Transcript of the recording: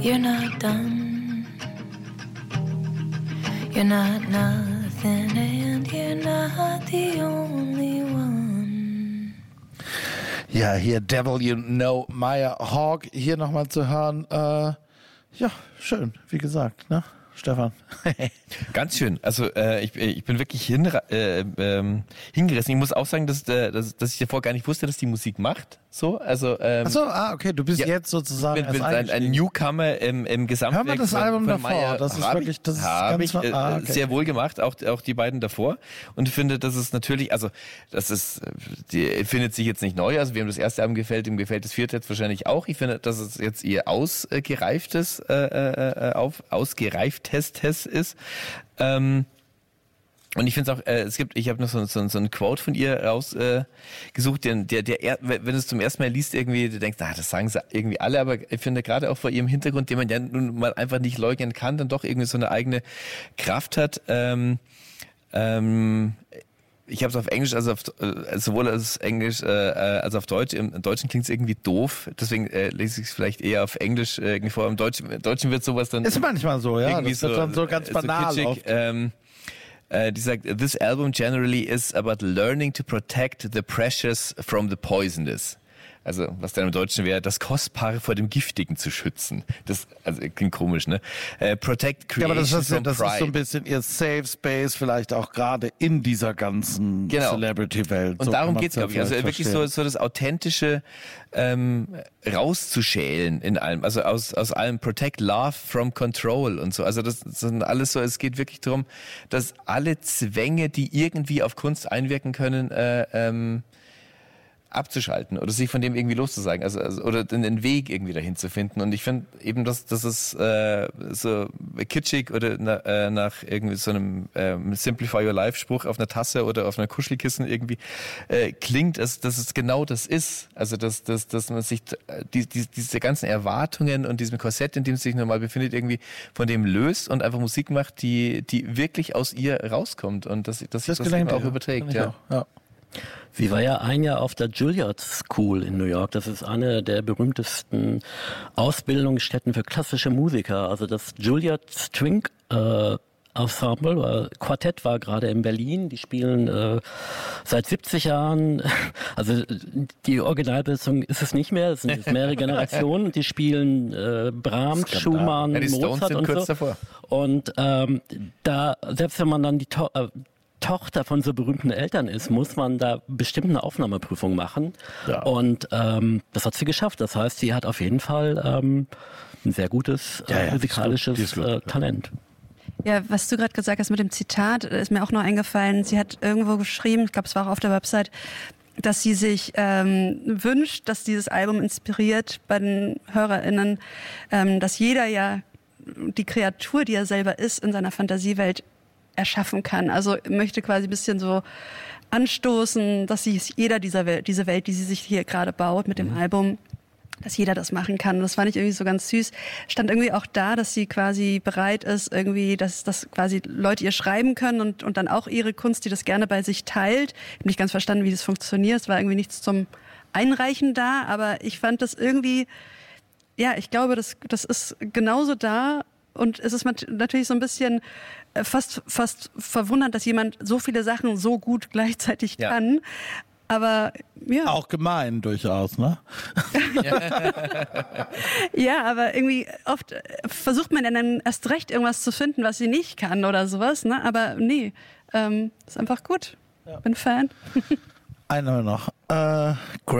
You're not done. You're not nothing and you're not the only one. Ja, hier Devil You Know, Maya Hawke hier nochmal zu hören. Ja, schön, wie gesagt, ne? Stefan. Ganz schön. Also ich bin wirklich hingerissen. Ich muss auch sagen, dass ich davor gar nicht wusste, dass die Musik macht. So, also Achso, okay, du bist jetzt sozusagen ein Newcomer im Gesamtwerk. Hör mal das Album davor. Meyer. Das ist wirklich, das ist ganz okay. Sehr wohl gemacht, auch die beiden davor. Und ich finde, das ist natürlich, also die findet sich jetzt nicht neu. Also wem das erste Album gefällt, dem gefällt das vierte jetzt wahrscheinlich auch. Ich finde, dass es jetzt ihr ausgereiftes ist. Und ich finde es auch, ich habe noch so ein Quote von ihr rausgesucht, wenn du es zum ersten Mal liest, irgendwie, du denkst, das sagen sie irgendwie alle, aber ich finde gerade auch vor ihrem Hintergrund, den man ja nun mal einfach nicht leugnen kann, dann doch irgendwie so eine eigene Kraft hat. Ich habe es auf Englisch, sowohl als Englisch als auf Deutsch. Im Deutschen klingt es irgendwie doof, deswegen lese ich es vielleicht eher auf Englisch irgendwie vor. Im Deutschen wird sowas dann... Ist manchmal so, ja, irgendwie das wird dann so ganz banal so oft. Die sagt, this album generally is about learning to protect the precious from the poisonous. Also, was dann im Deutschen wäre, das Kostbare vor dem Giftigen zu schützen. Das, also, klingt komisch, ne? Protect creation aber das from ist pride. so ein bisschen ihr Safe Space, vielleicht auch gerade in dieser ganzen Celebrity-Welt. Und so darum geht's, glaube ich. Also wirklich so das Authentische rauszuschälen in allem. Also aus allem Protect Love from Control und so. Also das sind alles so, es geht wirklich darum, dass alle Zwänge, die irgendwie auf Kunst einwirken können, abzuschalten oder sich von dem irgendwie loszusagen, also oder den Weg irgendwie dahin zu finden. Und ich finde eben, dass es so kitschig oder nach irgendwie so einem Simplify Your Life Spruch auf einer Tasse oder auf einer Kuschelkissen irgendwie klingt, dass es genau das ist. Also dass man sich diese ganzen Erwartungen und diesem Korsett, in dem es sich normal befindet, irgendwie von dem löst und einfach Musik macht, die wirklich aus ihr rauskommt und dass sich das eben auch überträgt. Ja. Sie war ja ein Jahr auf der Juilliard School in New York. Das ist eine der berühmtesten Ausbildungsstätten für klassische Musiker. Also das Juilliard String Quartett war gerade in Berlin. Die spielen seit 70 Jahren. Also die Originalbesetzung ist es nicht mehr. Es sind jetzt mehrere Generationen. Die spielen Brahms, Schumann, Mozart und so. Davor. Und da, selbst wenn man dann die Tochter von so berühmten Eltern ist, muss man da bestimmt eine Aufnahmeprüfung machen. Ja. Und das hat sie geschafft. Das heißt, sie hat auf jeden Fall ein sehr gutes musikalisches Talent. Ja, was du gerade gesagt hast mit dem Zitat, ist mir auch noch eingefallen. Sie hat irgendwo geschrieben, ich glaube, es war auch auf der Website, dass sie sich wünscht, dass dieses Album inspiriert bei den HörerInnen, dass jeder ja die Kreatur, die er selber ist, in seiner Fantasiewelt erschaffen kann. Also möchte quasi ein bisschen so anstoßen, dass jeder diese Welt, die sie sich hier gerade baut mit dem Album, dass jeder das machen kann. Und das fand ich irgendwie so ganz süß. Stand irgendwie auch da, dass sie quasi bereit ist, irgendwie, dass quasi Leute ihr schreiben können und dann auch ihre Kunst, die das gerne bei sich teilt. Ich habe nicht ganz verstanden, wie das funktioniert. Es war irgendwie nichts zum Einreichen da, aber ich fand das irgendwie, ja, ich glaube, das ist genauso da. Und es ist natürlich so ein bisschen fast verwundernd, dass jemand so viele Sachen so gut gleichzeitig kann. Aber ja. Auch gemein durchaus, ne? Ja, aber irgendwie oft versucht man dann erst recht irgendwas zu finden, was sie nicht kann oder sowas, ne? Aber nee, ist einfach gut. Bin Fan. Einer noch.